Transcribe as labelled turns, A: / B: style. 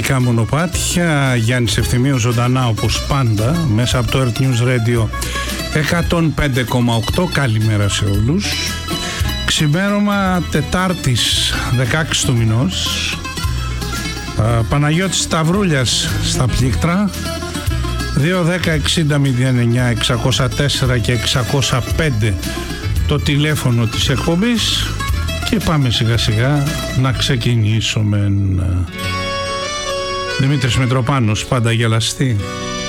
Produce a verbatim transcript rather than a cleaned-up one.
A: λαϊκά μονοπάτια. Γιάννης Ευθυμίου ζωντανά όπως πάντα μέσα από το Earth News Radio εκατόν πέντε κόμμα οκτώ. Καλημέρα σε όλους. Ξημέρωμα Τετάρτης δεκαέξι του μηνός. Παναγιώτης Σταυρούλιας στα πλήκτρα. Δύο δέκα εξήντα μηδέν εννιά εξακόσια τέσσερα και εξακόσια πέντε το τηλέφωνο της εκπομπής. Και πάμε σιγά σιγά να ξεκινήσουμε. Δημήτρης Μητροπάνος, πάντα γελαστή.